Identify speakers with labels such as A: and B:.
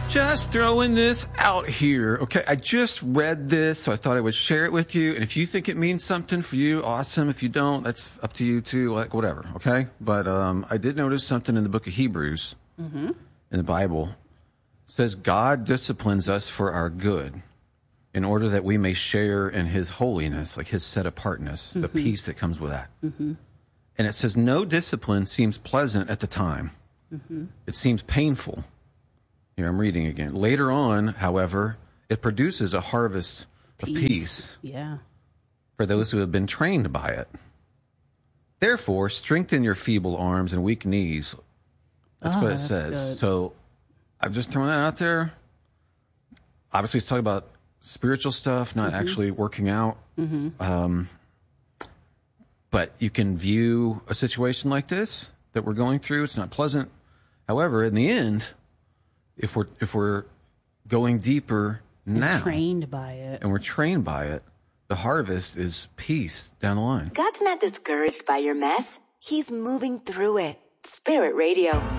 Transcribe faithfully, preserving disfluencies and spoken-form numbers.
A: Just throwing this out here. Okay, I just read this, so I thought I would share it with you. And if you think it means something for you, awesome. If you don't, that's up to you too, like whatever, okay? But um, I did notice something in the book of Hebrews, mm-hmm. in the Bible. It says, God disciplines us for our good in order that we may share in his holiness, like his set-apartness, mm-hmm. the peace that comes with that. Mm-hmm. And it says, no discipline seems pleasant at the time. Mm-hmm. It seems painful. Here, I'm reading again. Later on, however, it produces a harvest peace. of peace
B: yeah.
A: for those who have been trained by it. Therefore, strengthen your feeble arms and weak knees. That's
B: oh,
A: what it
B: that's
A: says.
B: Good.
A: So I'm just throwing that out there. Obviously, it's talking about spiritual stuff, not mm-hmm. actually working out. Mm-hmm. Um, but you can view a situation like this that we're going through. It's not pleasant. However, in the end, If we're if we're going deeper now,
B: and trained by it,
A: and we're trained by it, the harvest is peace down the line.
C: God's not discouraged by your mess. He's moving through it. Spirit Radio.